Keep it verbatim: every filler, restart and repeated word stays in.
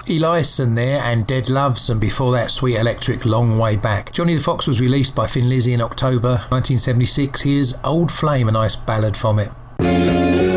Eliasson there and Dead Loves, and before that Sweet Electric, Long Way Back. Johnny the Fox was released by Thin Lizzy in October nineteen seventy-six. Here's Old Flame, a nice ballad from it.